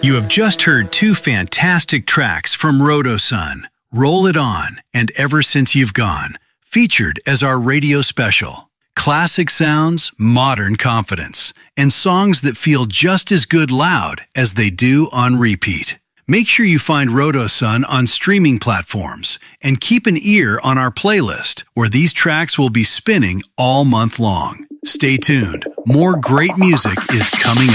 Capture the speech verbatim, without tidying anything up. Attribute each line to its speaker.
Speaker 1: You have just heard two fantastic tracks from Rotosun, Roll It On and Ever Since You've Gone, featured as our radio special. Classic sounds, modern confidence, and songs that feel just as good loud as they do on repeat. Make sure you find Rotosun on streaming platforms and keep an ear on our playlist where these tracks will be spinning all month long. Stay tuned. More great music is coming up.